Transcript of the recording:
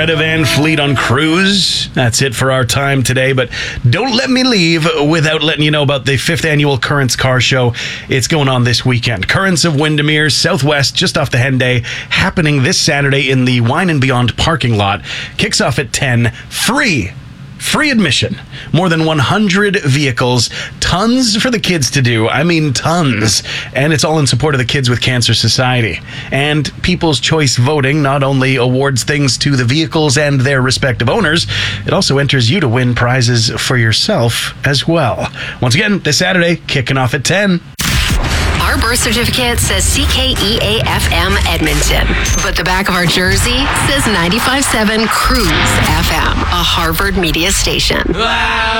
Greta Van Fleet on Cruise. That's it for our time today, but don't let me leave without letting you know about the 5th annual Currents Car Show. It's going on this weekend. Currents of Windermere, Southwest, just off the Henday, happening this Saturday in the Wine and Beyond parking lot. Kicks off at 10. Free admission. More than 100 vehicles. Tons for the kids to do. I mean, tons. And it's all in support of the Kids with Cancer Society. And People's Choice Voting not only awards things to the vehicles and their respective owners, it also enters you to win prizes for yourself as well. Once again, this Saturday, kicking off at 10. Our birth certificate says CKEA-FM Edmonton, but the back of our jersey says 95.7 Cruise FM, a Harvard media station.